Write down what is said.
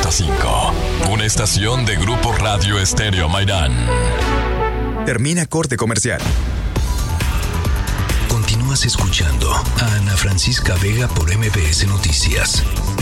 100.5, una estación de Grupo Radio Estéreo Mairán. Termina corte comercial. Continúas escuchando a Ana Francisca Vega por MBS Noticias.